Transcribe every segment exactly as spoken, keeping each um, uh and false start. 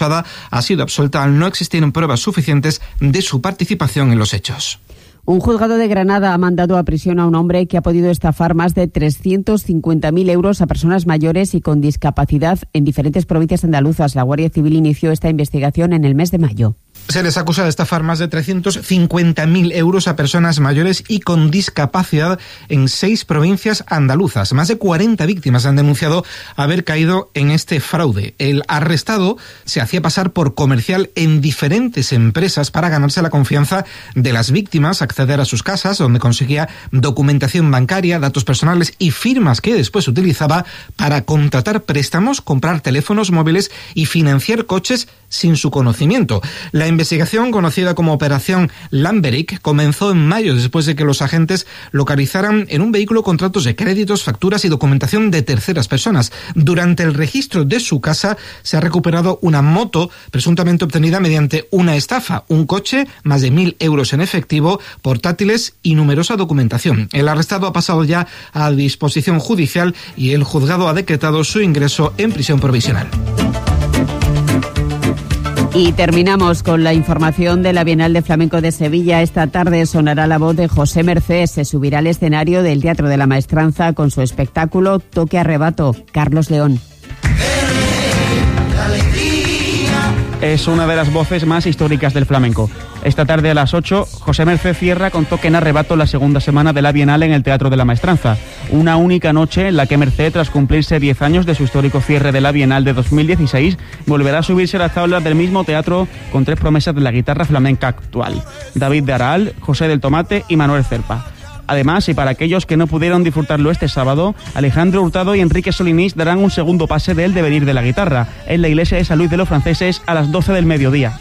ha sido absuelta al no existir pruebas suficientes de su participación en los hechos. Un juzgado de Granada ha mandado a prisión a un hombre que ha podido estafar más de trescientos cincuenta mil euros a personas mayores y con discapacidad en diferentes provincias andaluzas. La Guardia Civil inició esta investigación en el mes de mayo. Se les acusa de estafar más de trescientos cincuenta mil euros a personas mayores y con discapacidad en seis provincias andaluzas. Más de cuarenta víctimas han denunciado haber caído en este fraude. El arrestado se hacía pasar por comercial en diferentes empresas para ganarse la confianza de las víctimas, acceder a sus casas, donde conseguía documentación bancaria, datos personales y firmas que después utilizaba para contratar préstamos, comprar teléfonos móviles y financiar coches sin su conocimiento. La investigación, conocida como Operación Lamberich, comenzó en mayo después de que los agentes localizaran en un vehículo contratos de créditos, facturas y documentación de terceras personas. Durante el registro de su casa se ha recuperado una moto presuntamente obtenida mediante una estafa, un coche, más de mil euros en efectivo, portátiles y numerosa documentación. El arrestado ha pasado ya a disposición judicial y el juzgado ha decretado su ingreso en prisión provisional. Y terminamos con la información de la Bienal de Flamenco de Sevilla. Esta tarde sonará la voz de José Mercé. Se subirá al escenario del Teatro de la Maestranza con su espectáculo Toque Arrebato. Carlos León. Es una de las voces más históricas del flamenco. Esta tarde a las ocho, José Mercé cierra con Toque en Arrebato la segunda semana de la Bienal en el Teatro de la Maestranza. Una única noche en la que Mercé, tras cumplirse diez años de su histórico cierre de la Bienal de dos mil dieciséis, volverá a subirse a las tablas del mismo teatro con tres promesas de la guitarra flamenca actual: David de Araal, José del Tomate y Manuel Cerpa. Además, y para aquellos que no pudieron disfrutarlo este sábado, Alejandro Hurtado y Enrique Solinís darán un segundo pase del devenir de la guitarra en la iglesia de San Luis de los Franceses a las doce del mediodía.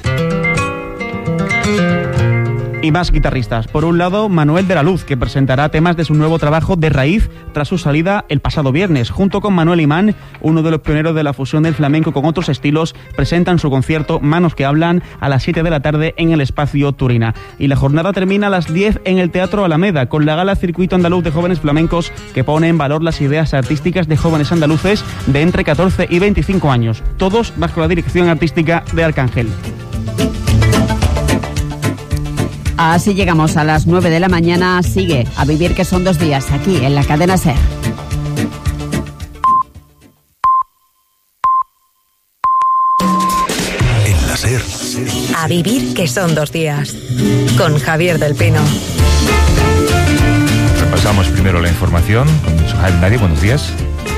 Y más guitarristas. Por un lado, Manuel de la Luz, que presentará temas de su nuevo trabajo De Raíz tras su salida el pasado viernes. Junto con Manuel Imán, uno de los pioneros de la fusión del flamenco con otros estilos, presentan su concierto Manos que Hablan a las siete de la tarde en el Espacio Turina. Y la jornada termina a las diez en el Teatro Alameda, con la gala Circuito Andaluz de Jóvenes Flamencos, que pone en valor las ideas artísticas de jóvenes andaluces de entre catorce y veinticinco años, todos bajo la dirección artística de Arcángel. Así llegamos a las nueve de la mañana. Sigue A Vivir, que son dos días, aquí en la cadena SER. En la SER. A Vivir, que son dos días, con Javier del Pino. Repasamos primero la información con Jaime Nadie. Buenos días.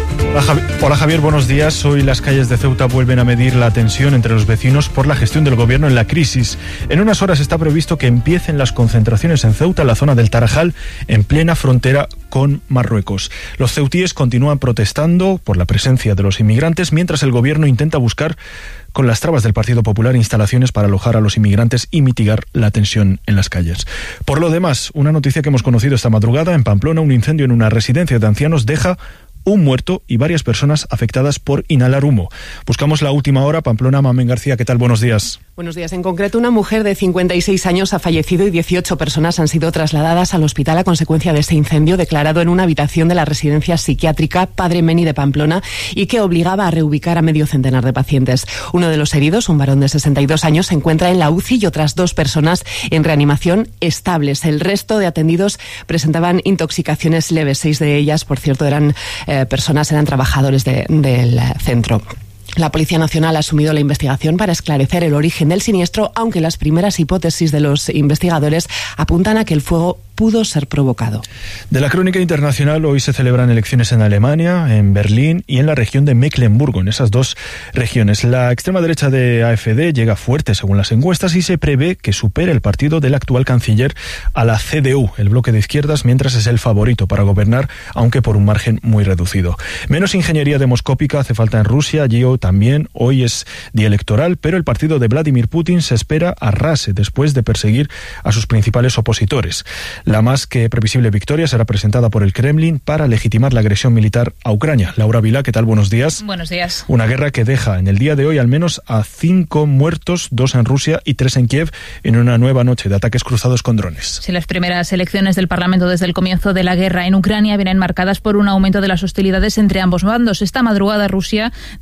Hola Javier, buenos días. Hoy las calles de Ceuta vuelven a medir la tensión entre los vecinos por la gestión del gobierno en la crisis. En unas horas está previsto que empiecen las concentraciones en Ceuta, en la zona del Tarajal, en plena frontera con Marruecos. Los ceutíes continúan protestando por la presencia de los inmigrantes, mientras el gobierno intenta buscar, con las trabas del Partido Popular, instalaciones para alojar a los inmigrantes y mitigar la tensión en las calles. Por lo demás, una noticia que hemos conocido esta madrugada: en Pamplona, un incendio en una residencia de ancianos deja un muerto y varias personas afectadas por inhalar humo. Buscamos la última hora. Pamplona, Mamen García, ¿qué tal? Buenos días. Buenos días. En concreto, una mujer de cincuenta y seis años ha fallecido y dieciocho personas han sido trasladadas al hospital a consecuencia de este incendio declarado en una habitación de la residencia psiquiátrica Padre Meni de Pamplona y que obligaba a reubicar a medio centenar de pacientes. Uno de los heridos, un varón de sesenta y dos años, se encuentra en la U C I y otras dos personas en reanimación estables. El resto de atendidos presentaban intoxicaciones leves. Seis de ellas, por cierto, eran eh, personas, eran trabajadores de, del centro. La Policía Nacional ha asumido la investigación para esclarecer el origen del siniestro, aunque las primeras hipótesis de los investigadores apuntan a que el fuego pudo ser provocado. De la crónica internacional, hoy se celebran elecciones en Alemania, en Berlín y en la región de Mecklemburgo, en esas dos regiones. La extrema derecha de A F D llega fuerte según las encuestas y se prevé que supere el partido del actual canciller a la C D U, el bloque de izquierdas, mientras es el favorito para gobernar, aunque por un margen muy reducido. Menos ingeniería demoscópica hace falta en Rusia. Allí también hoy es día electoral, pero el partido de Vladimir Putin se espera arrase después de perseguir a sus principales opositores. La más que previsible victoria será presentada por el Kremlin para legitimar la agresión militar a Ucrania. Laura Vilá, ¿qué tal? Buenos días. Buenos días. Una guerra que deja en el día de hoy al menos a cinco muertos, dos en Rusia y tres en Kiev, en una nueva noche de ataques cruzados con drones. Sí, las primeras elecciones del Parlamento desde el comienzo de la guerra en Ucrania vienen marcadas por un aumento de las hostilidades entre ambos bandos. Esta madrugada Rusia dice haber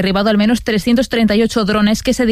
derribado al menos trescientos treinta y ocho drones que se